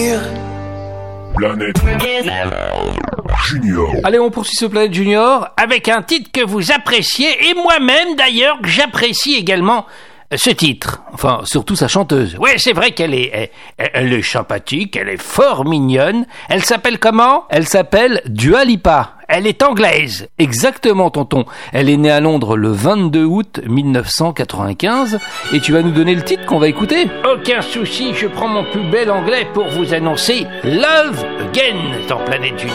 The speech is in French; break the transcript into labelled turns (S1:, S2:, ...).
S1: Planète Junior.
S2: Allez, on poursuit ce Planète Junior avec un titre que vous appréciez, et moi-même d'ailleurs, que j'apprécie également ce titre. Enfin, surtout sa chanteuse. Ouais, c'est vrai qu'elle est sympathique, elle est fort mignonne. Elle s'appelle comment ? Elle s'appelle Dua Lipa. Elle est anglaise. Exactement, tonton. Elle est née à Londres le 22 août 1995. Et tu vas nous donner le titre qu'on va écouter ? Aucun souci, je prends mon plus bel anglais pour vous annoncer Love Again dans Planète Junior.